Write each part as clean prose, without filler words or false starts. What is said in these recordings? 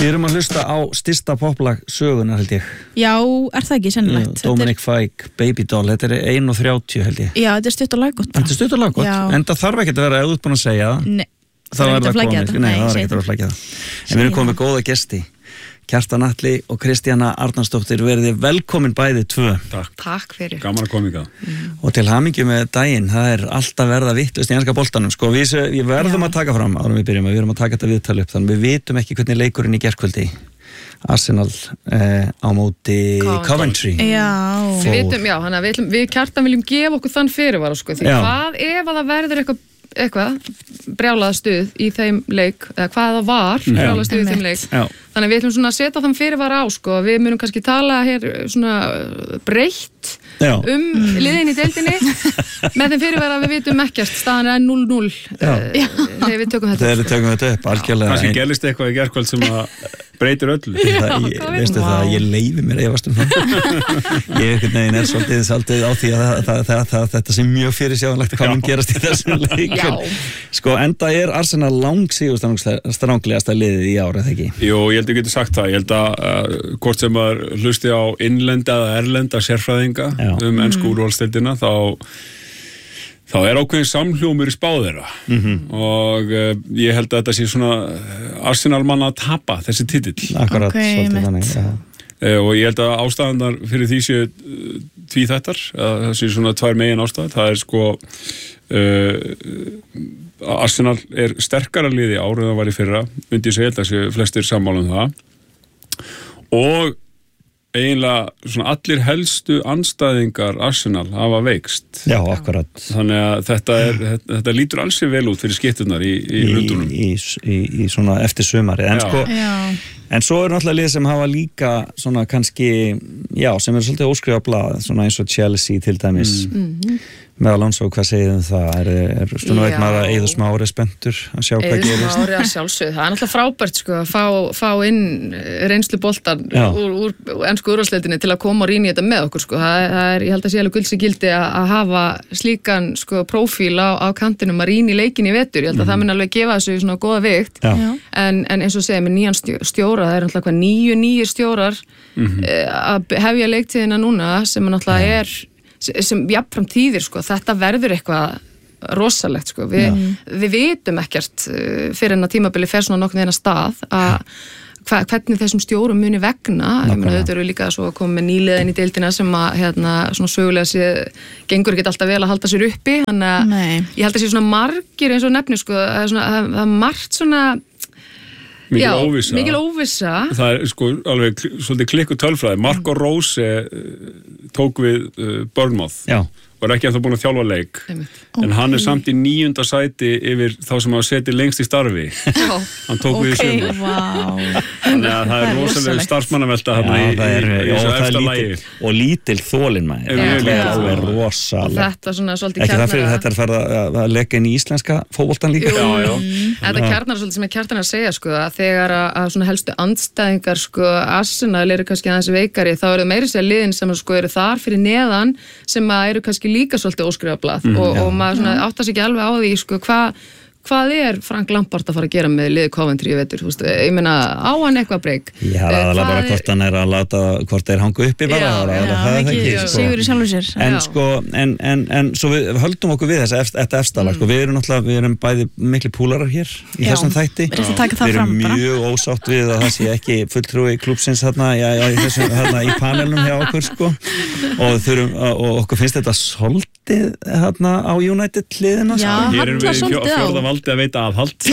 Við erum að hlusta á stærsta poplag sögunar held ég. Já, það ekki sennilegt? Dominic Fike, Baby Doll, þetta 1:30 held ég. Já, þetta stutt og laggott bara. Þetta stutt og laggott, en það þarf ekki að vera ef þú ert búin að segja það. Nei, það er ekki að flækja þetta. Nei, það er ekki að flækja það. En við erum komið með góða gesti. Kjartan Atli og Kristjana Arnarsdóttir, verið velkomin bæði tvö. Takk fyrir. Gaman að koma í það. Og til hamingju með daginn, það alltaf verða vitlaust í enska boltanum. Sko, við verðum að taka fram, árum við byrjum, við erum að taka þetta viðtal upp, þannig við vitum ekki hvernig leikurinn í gærkvöldi. Arsenal á móti Coventry. Já. Við vitum, já, hann að við Kjartan viljum gefa okkur þann fyrirvara, sko, því hvað ef að það verður eitthvað brjálaða stuð í þeim leik, eða hvað það var brjálaða stuð í þeim leik. Þannig að við ætlum svona að setja þann fyrirvara á, sko, við munum kannski tala hér svona breytt liðin í deildinni með þeim fyrirvara að við vitum ekkert, staðan 0-0 þegar við tökum þetta. Þegar við tökum þetta upp, algjörlega. Kannski gerðist eitthvað í gærkvöld sem að breytir öllu. Veistu það, ég leyfi mér efast það. Ég svolítið á því að þetta sé mjög fyrirsjáanlegt hvað mun gerast í þessum leikum. Sko, enda Arsenal langsigurstranglegasta liðið í ár, eða ekki? Jú, ég held að ég geti sagt það. Ég held að hvort sem maður hlusti á innlenda eða erlenda sérfræðinga ensku úrvalsdeildina, þá ákveðin samhljómur í spá þeirra og ég held að þetta sé svona Arsenal manna að tapa þessi titill. Akkurat, svolítið þannig, og ég held að ástæðanar fyrir því séu tvíþættar, það séu svona tvær megin ástæður. Það sko Arsenal sterkara liði ár en það var í fyrra, myndi ég segja, þessi flestir sammála það, og eiginlega svona allir helstu andstæðingar Arsenal hafa veikst. Já, akkurat. Þannig að þetta lítur alls vel út fyrir skipturnar í Lundunum. Í svona eftir sumari. En svo náttúrulega lið sem hafa líka svona kannski, sem svolítið óskrifað blað, svona eins og Chelsea til dæmis. Með Alonso, hvað segir það? Stundum veit maður að Eiður Smári spenntur að sjá hvað gerist? Eiður Smári að sjálfsögðu. Það náttúrulega frábært, sko, að fá inn reynslu boltan úr ensku úrvalsdeildinni til að koma og rýna í þetta með okkur, sko. Ég held að sé alveg gulds í gildi að hafa slíkan, sko, prófíl á kantinum að rýna í leikin í vetur. Ég held að það mun alveg gefa þessu svona góða vikt. En eins og segja, með nýjan stjóra, það náttúrulega 9 nýjir stjórar að hefja leiktíðina núna sem náttúrulega sem jafnfram þýðir, sko, þetta verður eitthvað rosalegt, sko, við vitum ekkert fyrir en að tímabili fer svona nokkuð eina stað að hvernig þessum stjórum muni vegna. Ég meina, þetta eru líka svo að koma með nýliðin í deildina sem að svona sögulega gengur ekki alltaf vel að halda sér uppi, þannig að ég held að sé svona margir eins og nefni, sko, það er margt svona mikil óvissa. Það sko alveg svolítið klikku tölfræði. Marco Rose tók við Bournemouth og ekki ennþá búin að þjálfa leik, en hann samt í 9. sæti yfir þá sem hafa setið lengst í starfi. Hann tók við í sumar. Þannig að það rosalega starfsmannavelta þarna í þessu efsta lagi. Og lítil þolinmæði. Alveg rosalega. Og þetta svona svolítið kjarnar. Ekki það fyrir þetta farið að leika inn í íslenska fótboltan líka? Jú. Þetta kjarnar svolítið sem Kjartan að segja, sko, að þegar að svona helstu andstæðingar, sko, Arsenal eru kannski aðeins veikari, þá eru meira sér liðin sem, sko, eru þar fyrir neðan sem eru kannski líka svolítið óskrifablað og maður svona áttar sig ekki alveg á því, sko, hvað Frank Lampard að fara að gera með liði Coventry, ég veitur, ég meina, á hann eitthvað breyk? Já, það er bara hvort hann að láta, hvort hangu uppi bara, það ekki, sigur í sjálfur sér. En sko, en svo við höldum okkur við þetta efstalag, sko, við erum bæði mikli púlarar hér í þessum þætti. Við erum mjög ósátt við að það sé ekki fulltrúi klúbbsins þarna í panelnum hjá okkur, sko, og okkur finnst þetta svolítið þarna á United hliðina, sko. Já, halla svolítið á. Valdi að veita aðhald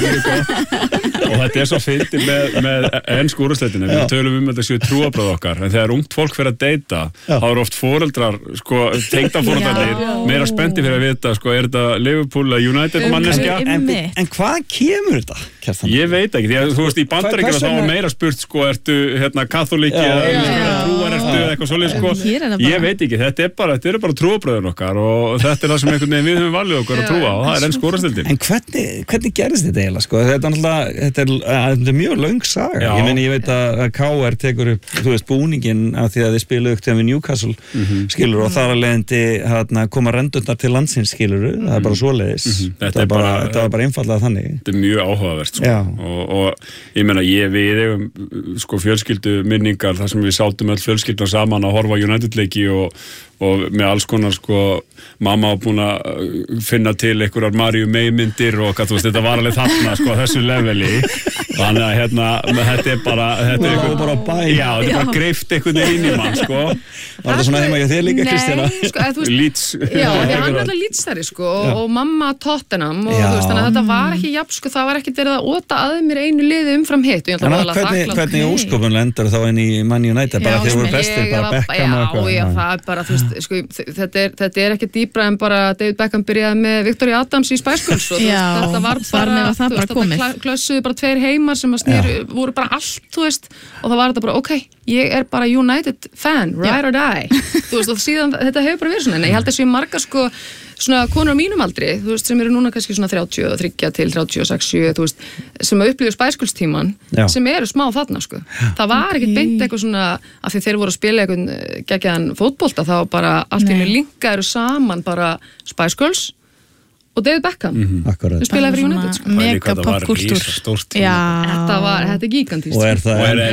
og þetta svo fyndið með ensku úrvalsdeildinni. Við tölum þetta séu trúarbröð okkar, en þegar ungt fólk fer að deyta þá eru oft foreldrar, sko, tengdaforeldrarnir meira spenntir fyrir að vita, sko, þetta Liverpool að United manneskja? En hvað kemur þetta, Kjartan? Ég veit ekki, því að þú veist í Bandaríkjunum þá var meira spurt, sko, ertu katholíki eða trúar ertu eitthvað svoleiðis sko. Ég veit ekki, þetta eru bara trúarbröðin okkar og þetta það sem einhvern veginn við höfum valið okkur að trúa og það enn skórastildin. En hvernig gerðist þetta eiginlega sko? Þetta er mjög löng saga. Ég veit að KR tekur upp, þú veist, búningin af því að þið spiluðu upp við Newcastle, skilur, og þar að leiðandi koma rendurnar til landsins, skilur, það bara svoleiðis. Þetta var bara einfaldlega þannig. Þetta mjög áhugavert sko. Og ég meina, við eigum sko fjölskyldu minningar þar sem við sátum öll fjölskyldan saman að horfa United-leiki og með alls konar sko, mamma var búin að finna til einhverjar Maríu May-myndir og þú veist, þetta var alveg þarna sko, þessu leveli, þannig að þetta er bara greift einhvern veginn í mann sko. Var þetta svona heima hjá þér líka, Kristjana? Nei, sko, þú veist, Leeds. Já, hann er alltaf Leeds-stari sko og mamma Tottenham og þú veist, þannig að þetta var ekki jafn sko, það var ekkert verið að óta að mér einu liði umfram hitt. Hvernig óskopun lendur þá inn í Man United, bara þegar voru bestir, bara Beckham og eitthvað? Já, það er bara, þú veist, sko, þetta er ekki dýbra en bara David Beckham byrjaði með Victoria Adams í Spice Girls og þetta var bara, þetta klössuðu bara tveir heimar sem voru bara allt, þú veist, og það var þetta bara, ok, ég er bara United fan, ride or die, þú veist, og síðan þetta hefur bara verið svona, en ég held að sé margar sko, svona konur á mínum aldri, þú veist, sem eru núna kannski svona 33 til 36, 7, þú veist, sem að upplifu Spice Girls tíman, sem eru smá þarna, sko. Það var ekkert beint eitthvað svona, af því þeir voru að spila eitthvað geggjaðan fótbolta, þá bara allt í einu linkaðu saman bara Spice Girls og David Beckham. Þau spilaði fyrir United, sko. Mega popkultúr. Þetta er gigantískt. Og er það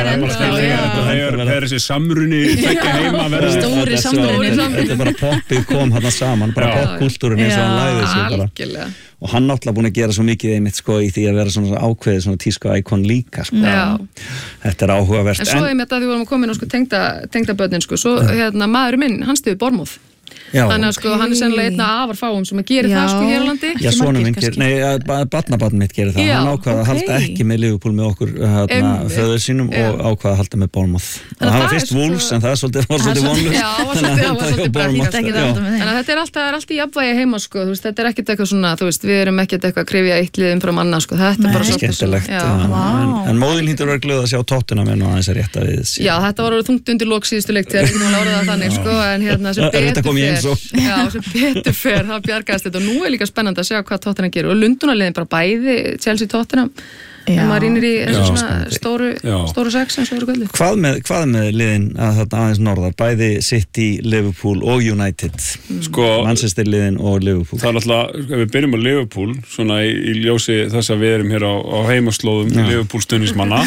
það er þessi samruni þekkja heima stóri samruni. Þetta er bara poppið kom hann saman, bara popkultúrin eins og hann læði sig bara. Algjörlega. Og hann náttúrulega búin að gera svo mikið einmitt sko í því að vera svona ákveðið svona tísku-íkon líka sko. Þetta er áhugavert. En svo einmitt að því vorum að koma inn og sko tengda börnin sko, svo maður minn, hann stiði Bournemouth. Þannig að sko hann er sennilega einna afar fáum sem að gera það sko hér á landi. Já, sonur minn barnabarn mitt gerir það. Hann ákvaði að halda ekki með Liverpool með okkur föður sínum og ákvaði að halda með Bournemouth. Það var fyrst Wolves en það var svolítið vonlust. Já, var svolítið bara hýtt ekki það. Þannig að þetta er allt í jafnvægi heima sko, þú veist, þetta er ekkert eitthvað svona, þú veist, við erum ekkert eitthvað að krifja eitt lið umfram annað sko, þetta er bara skemmtilegt. En móðin hlýtur verið glöð að sjá Tottenham og aðeins að rétta við. Já, þetta var þungt undir lok síðustu leiktíðar, ekki mála orða það þannig sko, en hérna sem betur fer, það bjargaðist þetta og nú er líka spennandi að sjá hvað Tottenham gerir og Lundunarliðin bara bæði Chelsea Tottenham en maður rýnir í svona stóru sex eins og eru göldi. Hvað með liðin að þetta aðeins norðar, bæði City, Liverpool og United, sko, Manchester liðin og Liverpool? Það er alltaf, ef við byrjum á Liverpool, svona í ljósi þess að við erum hér á heimaslóðum Liverpool stuðningsmanna,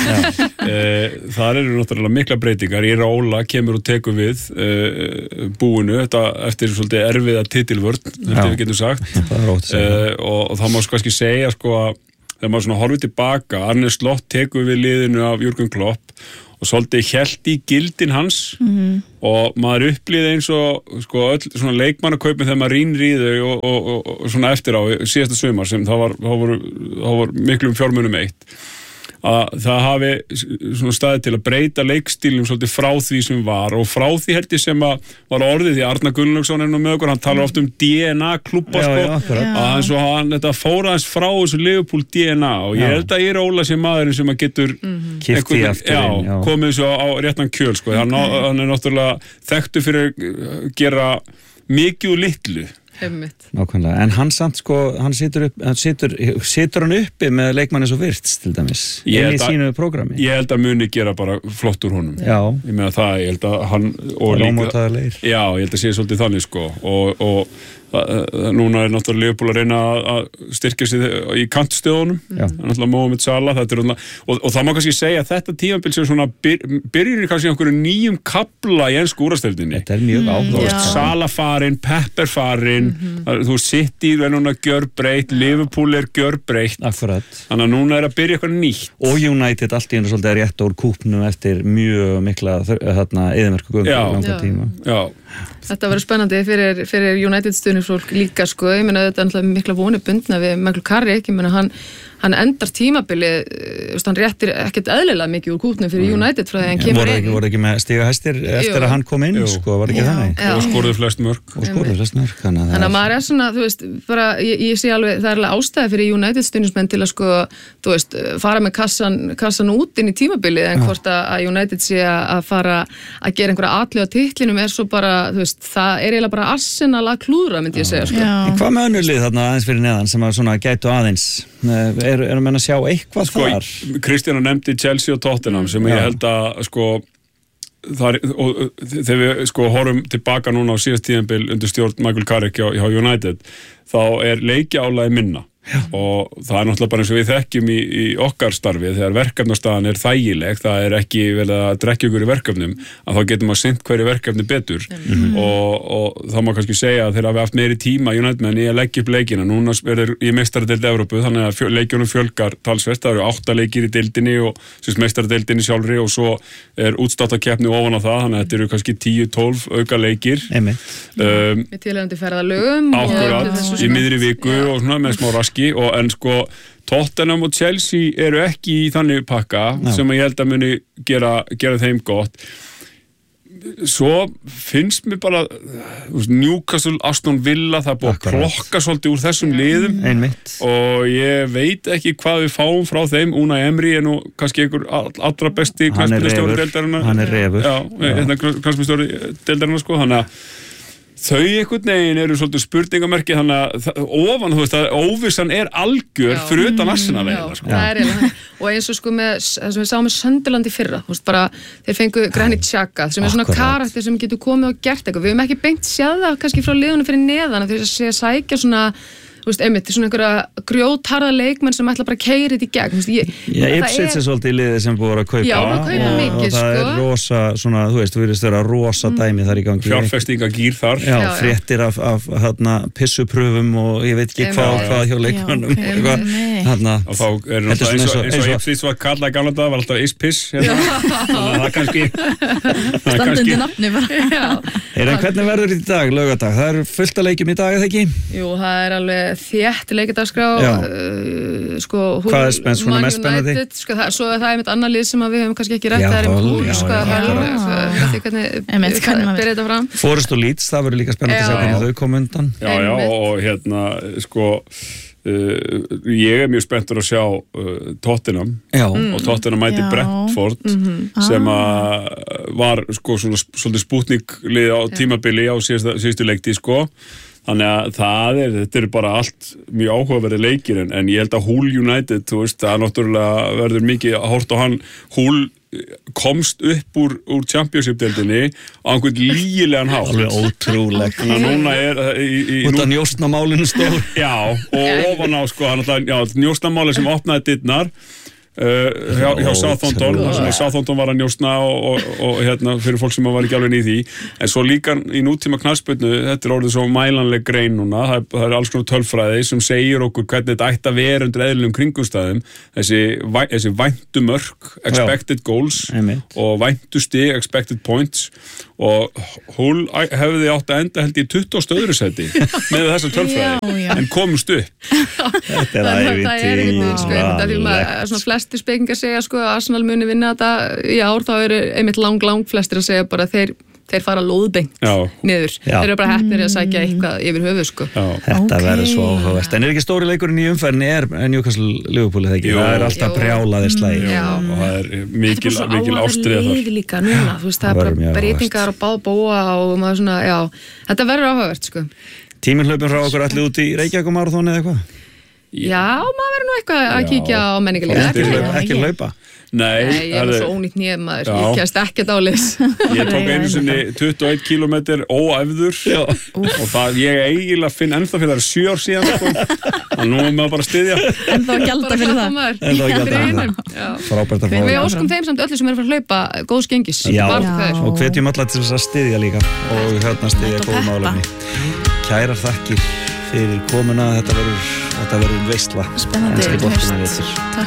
þar eru náttúrulega mikla breytingar, Iraola kemur og tekur við búinu, þetta eftir svolítið erfiða titilvörn, þetta við getum sagt, og það má kannski segja sko að þegar maður svona horfið tilbaka, Arne Slott tekur við liðinu af Jürgen Klopp og svolítið hélt í gildin hans og maður upplýði eins og sko öll svona leikmannakaupin þegar maður rýnir í þau og svona eftir á síðasta sumar sem það var miklum fjármunum eitt. Að það hafi svona staðið til að breyta leikstílum svolítið frá því sem var og frá því held ég sem að var orðið því Arnar Gunnlaugsson er nú með okkur, hann talar oft DNA klúbba sko, að hann þetta fór aðeins frá þessu Liverpool DNA og ég held að Iraola sé maðurinn sem að getur komið svo á réttan kjöl sko, hann er náttúrulega þekktu fyrir að gera mikið og litlu. Nákvæmlega, en hann samt sko hann situr hann uppi með leikmanni svo virts til dæmis inn í sínu prógrami. Ég held að muni gera bara flott úr honum. Ég meina það, ég held að hann og líka, ég held að sé svolítið þannig sko og núna er náttúrulega Liverpool að reyna að styrkja sig í kantstöðunum náttúrulega Mohamed Salah og það má kannski segja að þetta tímabil sem svona byrjir kannski einhverju nýjum kafla í ensku úrvalsdeildinni. Þetta er mjög áhugaverð. Salah farinn, Pepper farinn, þú City er núna gjörbreytt, Liverpool er gjörbreytt. Akkurat. Þannig að núna er að byrja eitthvað nýtt. Og United allt í einu svolítið að rétta úr kúpnum eftir mjög mikla eyðimerku göngu langa tíma. Já. Þetta verður spennandi fyrir United stuðningsfólk líka sko, ég meina þetta er mikla vonir bundna við Michael Carrick, ég meina hann hann endar tímabilið, hann réttir ekkert eðlilega mikið úr kútnum fyrir United frá því hann kemur inn. Voru ekki með stiga hæstir eftir að hann kom inn, sko, var ekki þannig? Og skoruðu flest mörk. Þannig að maður svona, þú veist, bara, ég sé alveg, það er alveg ástæði fyrir United stuðningsmenn til að sko, þú veist, fara með kassan út inn í tímabilið, en hvort að United sé að fara að gera einhverja atlögu á titlinum svo bara, þú veist, það eiginlega bara Arsenal að klúðra, myndi ég segja, sko. En hvað með önnur lið þarna aðeins fyrir neðan sem að svona gætu aðeins? Erum menn að sjá eitthvað þar? Kristján nefndi Chelsea og Tottenham sem ég held að, sko, þegar við sko horfum tilbaka núna á síðast tíðanbil undir stjórn Michael Carrick hjá United, þá leikjaálagið minna. Og það náttúrulega bara eins og við þekkjum í okkar starfi, þegar verkefnastaðan þægileg, það ekki vel að drekja ykkur í verkefnum, að þá getum að sinnt hverju verkefni betur og þá má kannski segja að þeir hafi haft meiri tíma United-menn í að leggja upp leikina. Núna í meistaradeild Evrópu, þannig að leikjunum fjölgar talsvert, það eru 8 leikir í deildinni og meistaradeildinni sjálfri og svo útstáttakeppni ofan á það, þannig að þetta eru kannski 10-12 auka leikir með tilhæfandi ferðalögum í miðri viku og svona með smá raski en sko Tottenham og Chelsea eru ekki í þannig pakka sem ég held að muni gera þeim gott. Svo finnst mér bara Newcastle, Aston Villa, það búið að klokka svolítið úr þessum liðum og ég veit ekki hvað við fáum frá þeim. Unai Emery nú kannski einhver allra besti knattspyrnustjóri deildarinnar. Hann refur. Knattspyrnustjóri deildarinnar sko, þannig að þau einhvern veginn eru svolítið spurningamerki, þannig að ofan, þú veist, að óvissan algjör fyrir utan Arsenal eiginlega, sko. Það eiginlega, og eins og sko með, það sem við sáum með Sunderland í fyrra, þú veist, bara, þeir fengu Granit Xhaka, sem svona karakter sem getur komið og gert eitthvað. Við höfum ekki beint séð það kannski frá liðunum fyrir neðan, að þau sé að sækja svona, þú veist, einmitt, svona einhverja grjótharða leikmenn sem ætla bara að keyra þetta í gegn, þú veist, Ipswich svolítið í liði sem búið að kaupa. Já, að kaupa mikið, sko. Og það rosa, svona, þú veist, þú virðist vera rosa dæmi þar í gangi. Fjárfestingagýr þar. Já, fréttir af pissupröfum og ég veit ekki hvað hjá leikmönnum. Og þá náttúrulega eins og Ipswich var kallað í gamla daga, var alltaf Ispis, það kannski standundi nafni bara. Hvernig verður í dag, laugardag? Það er fullt að leikjum í dag, eða ekki? Jú, það er alveg þétt leikadagskrá sko, hvað er svona mest spennandi? Sko, svo það er mitt annar lið sem við höfum kannski ekki rætt, það er Húl, sko, hvernig byrja þetta fram. Forest og Leeds, það verður líka spennandi að sjá hvernig þau koma undan. Já, og hérna, sko ég mjög spenntur að sjá Tottenham og Tottenham mæti Brentford sem var sko svolítið spútninglið á tímabili á síðustu leikti, sko. Þannig að þetta er bara allt mjög áhugaverði leikir en ég held að Hull United, þú veist, það náttúrulega verður mikið að horft á hann. Hull komst upp úr Championship-deildinni á einhvern lygilegan hátt. Alveg ótrúlegt. Þannig að núna út af njósnamálinu stór. Já, og ofan á, sko, njósnamáli sem opnaði dyrnar hjá Southampton, Southampton var að njósna og hérna fyrir fólk sem var ekki alveg í því, en svo líka í nútíma knattspyrnu, þetta orðið svo mælanleg grein núna, það alls konar tölfræði sem segir okkur hvernig þetta ætti að vera undir eðlilegum kringumstæðum, þessi væntu mörk, expected goals og væntu stig, expected points, og Hull hefði átt að enda held í 20 öðru sæti með þessa tölfræði en komust upp. Þetta ævintýrlegt. Svona flestir spekingar segja sko að Arsenal muni vinna þetta í ár, þá eru einmitt lang flestir að segja bara þeir fara lóðbengt niður. Þeir eru bara heppnir að sækja eitthvað yfir höfuð, sko. Þetta verður svo áhugavert. En ekki stóri leikurinn í umferðinni Newcastle Liverpool, eða ekki? Það alltaf brjálaðir slægir. Og það mikil ástriða þar. Þetta líka núna, þú veist, það bara breytingar og báða og maður svona, þetta verður áhugavert, sko. Tíminn hlaupin frá okkur allir út í Reykjavík marathon eða eitthvað? Já, maður verður nú eitthvað að kíkja á menningarlíf. Ekki hlaupa? Nei, ég er svo ónýtt nýjum maður, ég kæst ekkert ális. Ég tók einu sinni 21 kilometr óæfður og það ég eiginlega finn ennþá fyrir það 7 ár síðan, sko. Og nú er maður bara að styðja. Ennþá að gjalda fyrir það. Frábært að fá. Við óskum þeim samt öllu sem eru að hlaupa góðs gengis. Já, og hvetjum alla til þess að styðja líka og hérna styðja góð málefni. Kærar þakkir fyrir komuna, þetta verður veisla. Spennandi.